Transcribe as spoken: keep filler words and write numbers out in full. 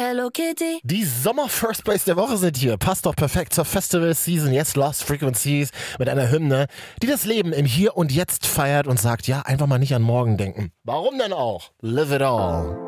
Hello Kitty. Die Sommer-First Place der Woche sind hier. Passt doch perfekt zur Festival-Season. Jetzt Lost Frequencies mit einer Hymne, die das Leben im Hier und Jetzt feiert und sagt, ja, einfach mal nicht an morgen denken. Warum denn auch? Live it all.